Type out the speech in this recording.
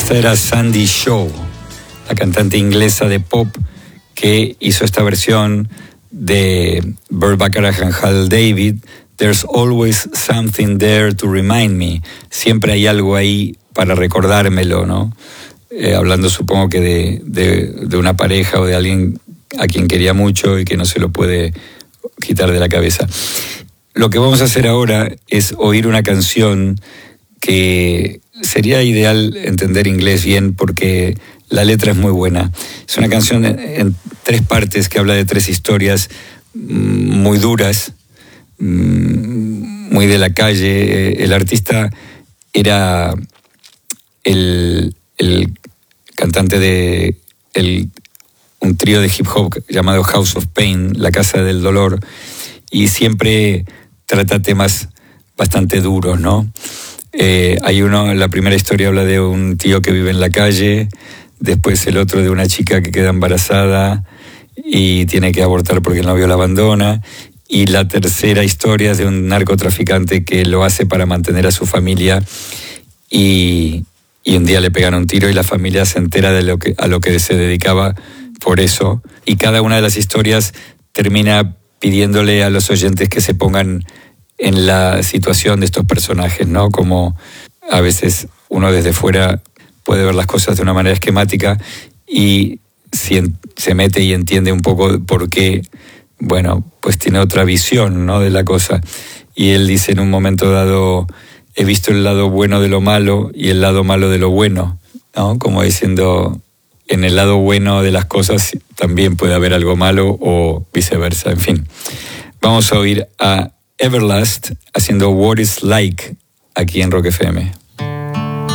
Esta era Sandy Shaw, la cantante inglesa de pop que hizo esta versión de Burt Bacharach and Hal David. There's always something there to remind me. Siempre hay algo ahí para recordármelo, ¿no? Hablando, supongo que de una pareja o de alguien a quien quería mucho y que no se lo puede quitar de la cabeza. Lo que vamos a hacer ahora es oír una canción que sería ideal entender inglés bien porque la letra es muy buena. Es una canción en 3 partes que habla de 3 historias muy duras, muy de la calle. El artista era el cantante de un trío de hip hop llamado House of Pain, La Casa del Dolor, y siempre trata temas bastante duros, ¿no? Hay uno, la primera historia habla de un tío que vive en la calle, después el otro de una chica que queda embarazada y tiene que abortar porque el novio la abandona, y la tercera historia es de un narcotraficante que lo hace para mantener a su familia y un día le pegan un tiro y la familia se entera de a lo que se dedicaba por eso, y cada una de las historias termina pidiéndole a los oyentes que se pongan en la situación de estos personajes, ¿no? Como a veces uno desde fuera puede ver las cosas de una manera esquemática y si se mete y entiende un poco por qué, bueno, pues tiene otra visión, ¿no?, de la cosa. Y él dice en un momento dado, he visto el lado bueno de lo malo y el lado malo de lo bueno, ¿no? Como diciendo, en el lado bueno de las cosas también puede haber algo malo o viceversa, en fin. Vamos a oír a Everlast haciendo What It's Like aquí en Rock FM.